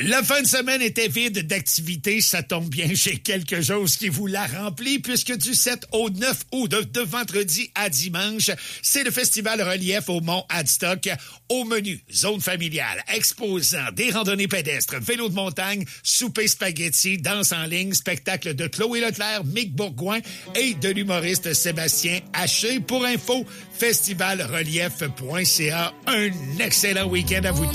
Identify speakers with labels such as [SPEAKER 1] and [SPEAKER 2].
[SPEAKER 1] La fin de semaine était vide d'activités, ça tombe bien, j'ai quelque chose qui vous la remplit puisque du 7 au 9 août, de vendredi à dimanche, c'est le festival Relief au Mont Adstock. Au menu, zone familiale, exposant des randonnées pédestres, vélos de montagne, souper spaghetti, danse en ligne, spectacle de Chloé Leclerc, Mick Bourgoin et de l'humoriste Sébastien Haché. Pour info, festivalrelief.ca. Un excellent week-end à vous.